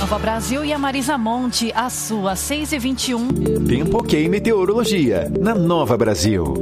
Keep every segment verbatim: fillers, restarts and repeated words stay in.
Nova Brasil e a Marisa Monte, a sua seis e vinte e um. Tempo ok meteorologia, na Nova Brasil.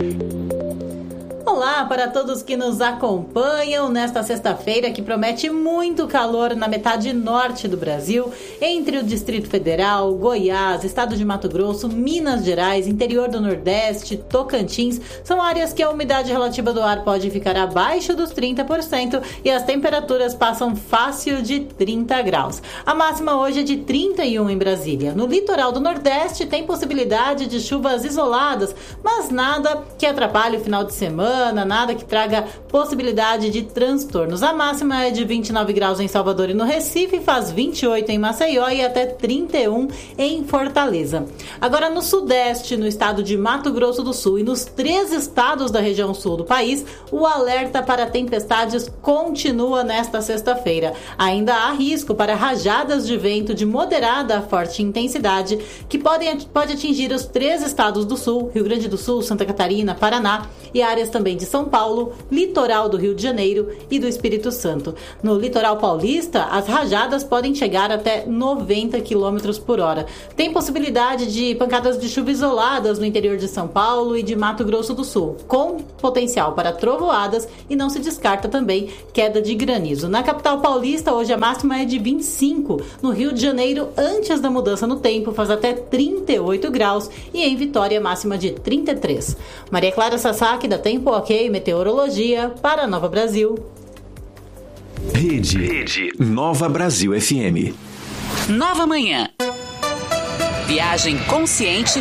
Olá para todos que nos acompanham nesta sexta-feira que promete muito calor na metade norte do Brasil, entre o Distrito Federal, Goiás, Estado de Mato Grosso, Minas Gerais, interior do Nordeste, Tocantins. São áreas que a umidade relativa do ar pode ficar abaixo dos trinta por cento e as temperaturas passam fácil de trinta graus. A máxima hoje é de trinta e um em Brasília. No litoral do Nordeste tem possibilidade de chuvas isoladas, mas nada que atrapalhe o final de semana, nada que traga possibilidade de transtornos. A máxima é de vinte e nove graus em Salvador e no Recife, faz vinte e oito em Maceió e até trinta e um em Fortaleza. Agora no Sudeste, no estado de Mato Grosso do Sul e nos três estados da região sul do país, o alerta para tempestades continua nesta sexta-feira. Ainda há risco para rajadas de vento de moderada a forte intensidade que podem, pode atingir os três estados do sul, Rio Grande do Sul, Santa Catarina, Paraná e áreas também de São Paulo, litoral do Rio de Janeiro e do Espírito Santo. No litoral paulista, as rajadas podem chegar até noventa quilômetros por hora. Tem possibilidade de pancadas de chuva isoladas no interior de São Paulo e de Mato Grosso do Sul, com potencial para trovoadas e não se descarta também queda de granizo. Na capital paulista, hoje a máxima é de vinte e cinco. No Rio de Janeiro, antes da mudança no tempo, faz até trinta e oito graus e em Vitória, máxima de trinta e três. Maria Clara Sasaki, da Tempo Ok Meteorologia, para a Nova Brasil. Rede, Rede Nova Brasil F M. Nova Manhã. Viagem consciente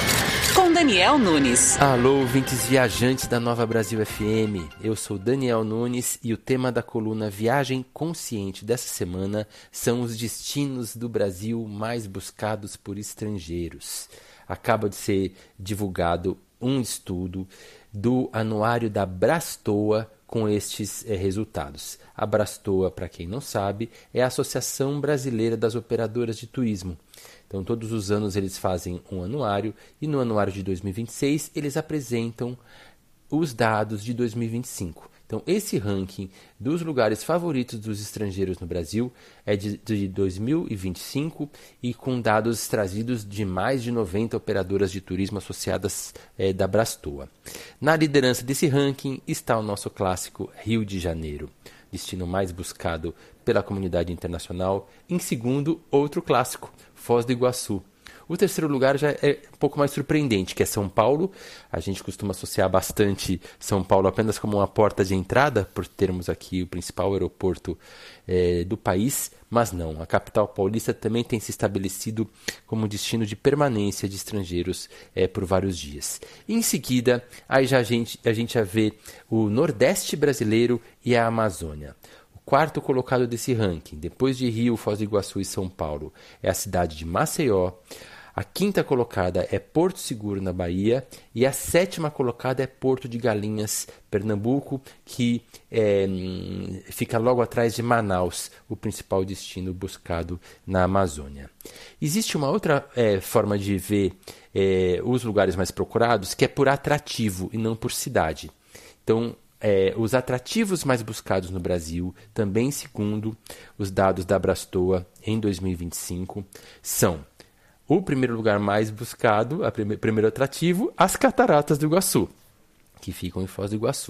com Daniel Nunes. Alô, ouvintes viajantes da Nova Brasil F M. Eu sou Daniel Nunes e o tema da coluna Viagem Consciente dessa semana são os destinos do Brasil mais buscados por estrangeiros. Acaba de ser divulgado um estudo do anuário da Brastoa com estes eh, resultados. A Brastoa, para quem não sabe, é a Associação Brasileira das Operadoras de Turismo. Então, todos os anos eles fazem um anuário e no anuário de dois mil e vinte e seis eles apresentam os dados de dois mil e vinte e cinco. Então, esse ranking dos lugares favoritos dos estrangeiros no Brasil é de, de dois mil e vinte e cinco e com dados trazidos de mais de noventa operadoras de turismo associadas é, da Brastoa. Na liderança desse ranking está o nosso clássico Rio de Janeiro, destino mais buscado pela comunidade internacional. Em segundo, outro clássico, Foz do Iguaçu. O terceiro lugar já é um pouco mais surpreendente, que é São Paulo. A gente costuma associar bastante São Paulo apenas como uma porta de entrada, por termos aqui o principal aeroporto é, do país, mas não. A capital paulista também tem se estabelecido como destino de permanência de estrangeiros é, por vários dias. Em seguida, aí já a, gente, a gente já vê o Nordeste brasileiro e a Amazônia. Quarto colocado desse ranking, depois de Rio, Foz do Iguaçu e São Paulo, é a cidade de Maceió. A quinta colocada é Porto Seguro, na Bahia. E a sétima colocada é Porto de Galinhas, Pernambuco, que é, fica logo atrás de Manaus, o principal destino buscado na Amazônia. Existe uma outra é, forma de ver é, os lugares mais procurados, que é por atrativo e não por cidade. Então, É, os atrativos mais buscados no Brasil, também segundo os dados da Brastoa em dois mil e vinte e cinco, são o primeiro lugar mais buscado, o prime- primeiro atrativo, as Cataratas do Iguaçu, que ficam em Foz do Iguaçu.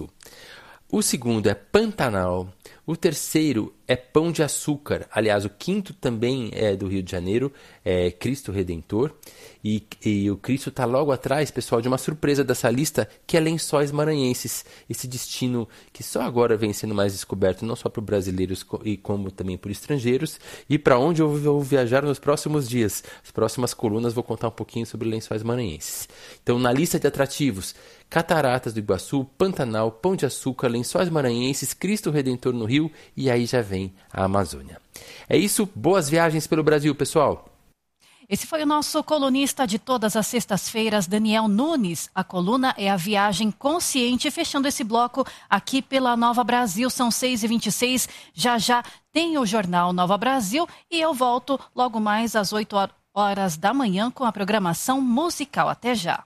O segundo é Pantanal. O terceiro é Pão de Açúcar. Aliás, o quinto também é do Rio de Janeiro, é Cristo Redentor. E, e o Cristo está logo atrás, pessoal, de uma surpresa dessa lista, que é Lençóis Maranhenses. Esse destino que só agora vem sendo mais descoberto, não só por brasileiros, e como também por estrangeiros. E para onde eu vou viajar nos próximos dias. As próximas colunas vou contar um pouquinho sobre Lençóis Maranhenses. Então, na lista de atrativos, Cataratas do Iguaçu, Pantanal, Pão de Açúcar, Lençóis Maranhenses, Cristo Redentor no Rio, e aí já vem a Amazônia. É isso, boas viagens pelo Brasil, pessoal! Esse foi o nosso colunista de todas as sextas-feiras, Daniel Nunes. A coluna é a Viagem Consciente, fechando esse bloco aqui pela Nova Brasil. São seis e vinte e seis, já já tem o Jornal Nova Brasil e eu volto logo mais às oito horas da manhã com a programação musical. Até já!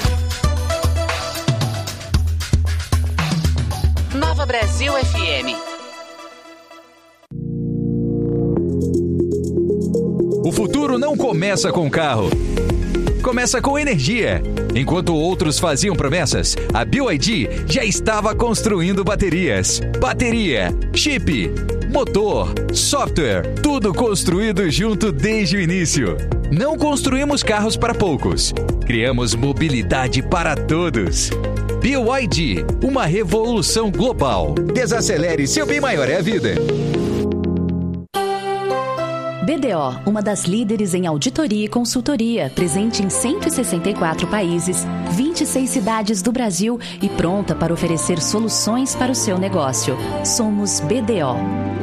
Nova Brasil F M. O futuro não começa com carro. Começa com energia. Enquanto outros faziam promessas, a B Y D já estava construindo baterias. Bateria, chip, motor, software, tudo construído junto desde o início. Não construímos carros para poucos. Criamos mobilidade para todos. B Y D, uma revolução global. Desacelere, seu bem maior é a vida. B D O, uma das líderes em auditoria e consultoria, presente em cento e sessenta e quatro países, vinte e seis cidades do Brasil e pronta para oferecer soluções para o seu negócio. Somos B D O.